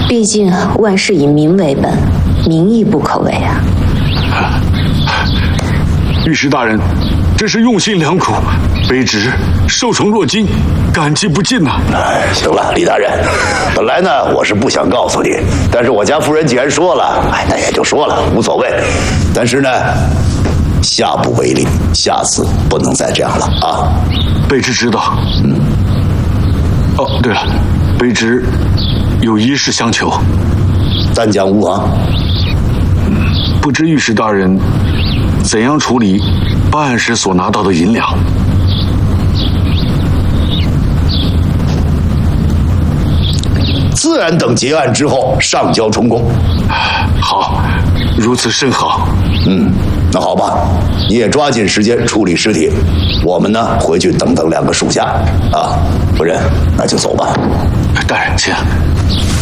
毕竟万事以民为本，民意不可违啊。 御史大人，真是用心良苦，卑职受宠若惊，感激不尽呐。 行了，李大人，本来呢我是不想告诉你，但是我家夫人既然说了，那也就说了，无所谓。但是呢，下不为例，下次不能再这样了啊。 卑职知道。哦，对了，卑职有一事相求。 但讲无妨。 不知御史大人怎样处理办案时所拿到的银两？ 自然等结案之后上交充公。 好，如此甚好。 那好吧，你也抓紧时间处理尸体，我们呢回去等2个属下啊。夫人，那就走吧。 大人，请。